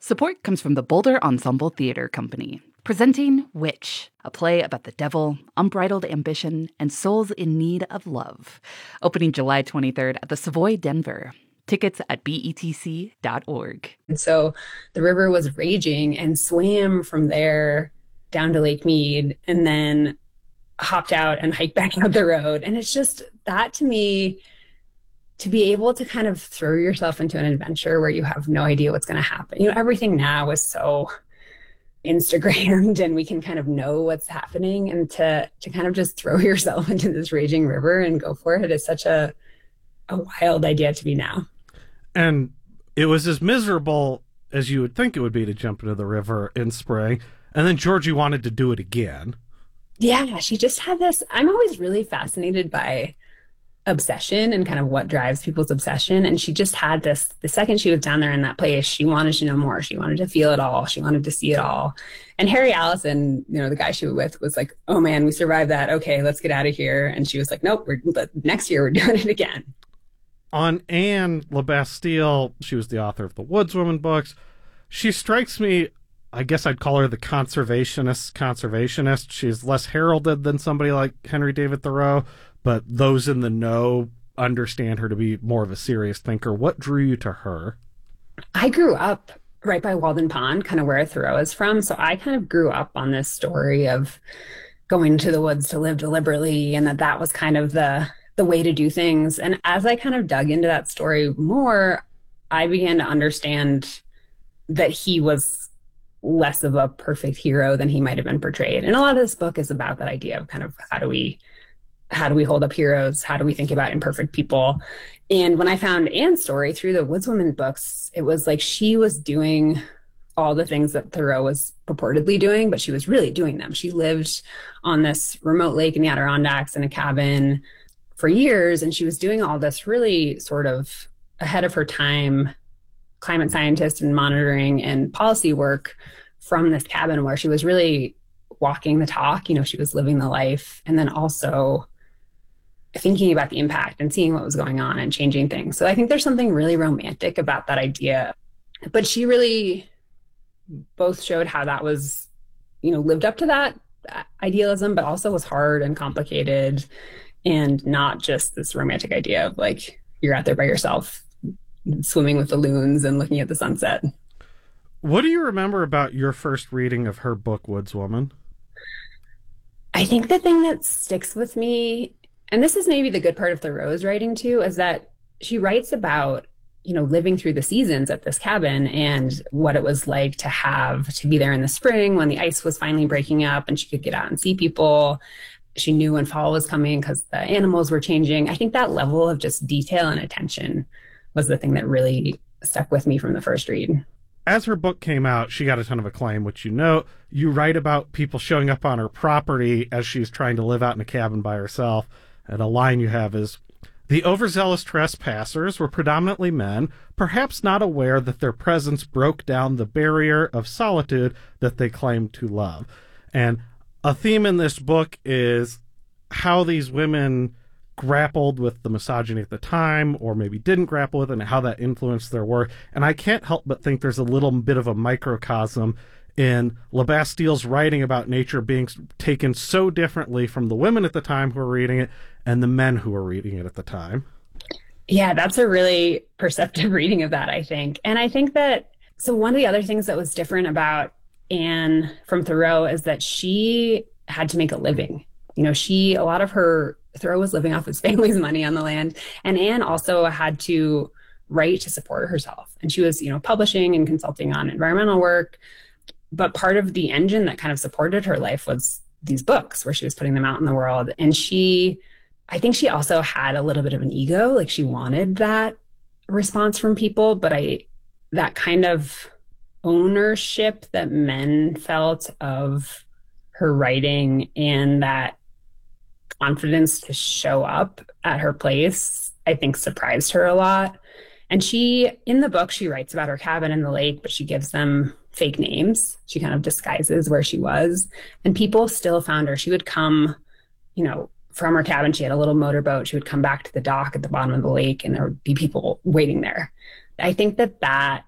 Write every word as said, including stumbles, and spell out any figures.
Support comes from the Boulder Ensemble Theater Company, presenting Witch, a play about the devil, unbridled ambition, and souls in need of love. Opening July twenty-third at the Savoy Denver. Tickets at B E T C dot org. And so the river was raging and swam from there down to Lake Mead and then hopped out and hiked back out the road. And it's just that, to me, to be able to kind of throw yourself into an adventure where you have no idea what's going to happen. You know, everything now is so Instagrammed and we can kind of know what's happening, and to to kind of just throw yourself into this raging river and go for it is such a a wild idea to be now. And it was as miserable as you would think it would be to jump into the river in spring. And then Georgie wanted to do it again. Yeah, she just had this. I'm always really fascinated by obsession and kind of what drives people's obsession. And she just had this, the second she was down there in that place, she wanted to know more. She wanted to feel it all. She wanted to see it all. And Harry Allison, you know, the guy she was with, was like, oh man, we survived that. Okay, let's get out of here. And she was like, nope, we're, next year we're doing it again. On Anne LaBastille, she was the author of the Woodswoman books. She strikes me, I guess I'd call her the conservationist conservationist. She's less heralded than somebody like Henry David Thoreau, but those in the know understand her to be more of a serious thinker. What drew you to her? I grew up right by Walden Pond, kind of where Thoreau is from. So I kind of grew up on this story of going to the woods to live deliberately, and that that was kind of the the way to do things. And as I kind of dug into that story more, I began to understand that he was less of a perfect hero than he might have been portrayed. And a lot of this book is about that idea of kind of how do we how do we hold up heroes? How do we think about imperfect people? And when I found Anne's story through the Woodswoman books, it was like she was doing all the things that Thoreau was purportedly doing, but she was really doing them. She lived on this remote lake in the Adirondacks in a cabin for years, and she was doing all this really sort of ahead of her time climate scientist and monitoring and policy work from this cabin, where she was really walking the talk. You know, she was living the life, and then also thinking about the impact and seeing what was going on and changing things. So I think there's something really romantic about that idea. But she really both showed how that was, you know, lived up to that idealism, but also was hard and complicated, and not just this romantic idea of like, you're out there by yourself, swimming with the loons and looking at the sunset. What do you remember about your first reading of her book, Woodswoman? I think the thing that sticks with me, and this is maybe the good part of Thoreau's writing too, is that she writes about, you know, living through the seasons at this cabin and what it was like to have to be there in the spring when the ice was finally breaking up and she could get out and see people. She knew when fall was coming because the animals were changing. I think that level of just detail and attention was the thing that really stuck with me from the first read. As her book came out, she got a ton of acclaim, which you know. You write about people showing up on her property as she's trying to live out in a cabin by herself. And a line you have is, the overzealous trespassers were predominantly men, perhaps not aware that their presence broke down the barrier of solitude that they claimed to love. And a theme in this book is how these women grappled with the misogyny at the time, or maybe didn't grapple with it, and how that influenced their work. And I can't help but think there's a little bit of a microcosm in LaBastille's writing about nature being taken so differently from the women at the time who were reading it and the men who were reading it at the time. Yeah, that's a really perceptive reading of that, I think. And I think that, so one of the other things that was different about Anne from Thoreau is that she had to make a living. You know, she, a lot of her, Thoreau was living off his family's money on the land. And Anne also had to write to support herself. And she was, you know, publishing and consulting on environmental work. But part of the engine that kind of supported her life was these books where she was putting them out in the world. And she, I think she also had a little bit of an ego. Like she wanted that response from people, but I, that kind of ownership that men felt of her writing and that confidence to show up at her place, I think surprised her a lot. And she, in the book, she writes about her cabin in the lake, but she gives them fake names. She kind of disguises where she was. And people still found her. She would come, you know, from her cabin. She had a little motorboat. She would come back to the dock at the bottom of the lake, and there would be people waiting there. I think that that